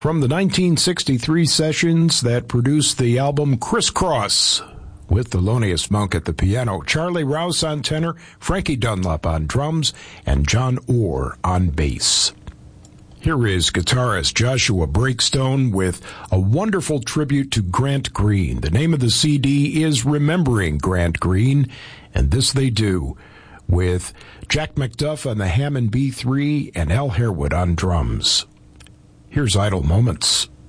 From the 1963 sessions that produced the album Crisscross, with Thelonious Monk at the piano, Charlie Rouse on tenor, Frankie Dunlop on drums, and John Orr on bass. Here is guitarist Joshua Breakstone with a wonderful tribute to Grant Green. The name of the CD is Remembering Grant Green, and this they do with Jack McDuff on the Hammond B3 and Al Harewood on drums. Here's Idle Moments.